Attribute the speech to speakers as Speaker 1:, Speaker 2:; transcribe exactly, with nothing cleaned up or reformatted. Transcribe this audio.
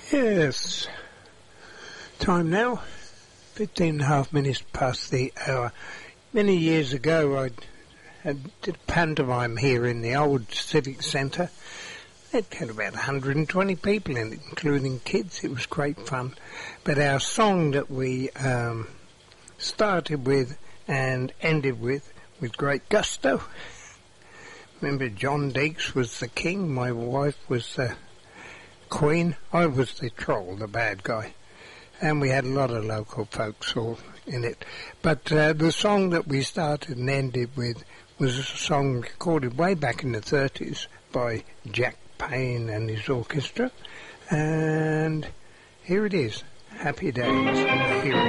Speaker 1: Yes, time now, fifteen and a half minutes past the hour. Many years ago I had, did a pantomime here in the old Civic Centre. It had about one hundred twenty people in it, including kids. It was great fun. But our song that we um, started with and ended with, with great gusto. Remember, John Deeks was the king, my wife was the queen, I was the troll, the bad guy. And we had a lot of local folks all in it. But uh, the song that we started and ended with was a song recorded way back in the thirties by Jack Payne and his orchestra. And here it is, Happy Days. Here